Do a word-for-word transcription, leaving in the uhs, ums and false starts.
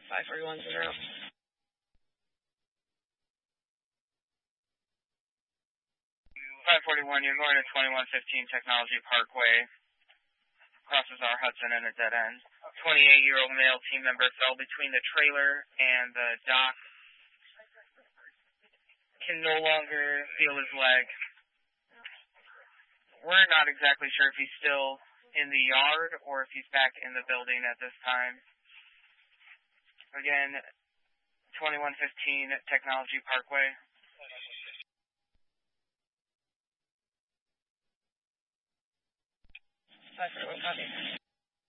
five forty-ones in a row. five forty-one, you're going to twenty-one fifteen Technology Parkway. Crosses our Hudson in a dead end. twenty-eight-year-old male team member fell between the trailer and the dock. Can no longer feel his leg. We're not exactly sure if he's still in the yard or if he's back in the building at this time. Again, twenty-one fifteen Technology Parkway. five forty-one, copy.